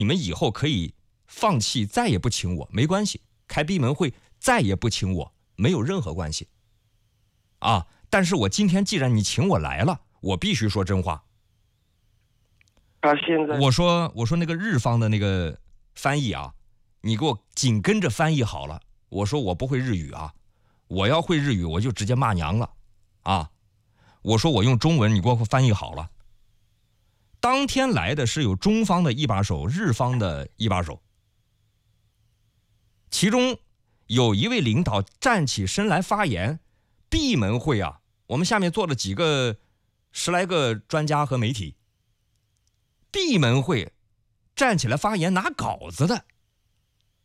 你们以后可以放弃，再也不请我，没关系。开闭门会再也不请我，没有任何关系。啊！但是我今天既然你请我来了，我必须说真话。 他现在我说那个日方的那个翻译啊，你给我紧跟着翻译好了。我说我不会日语啊，我要会日语我就直接骂娘了啊！我说我用中文，你给我翻译好了。当天来的是有中方的一把手，日方的一把手，其中有一位领导站起身来发言。闭门会啊，我们下面坐了10来个专家和媒体。闭门会站起来发言拿稿子的，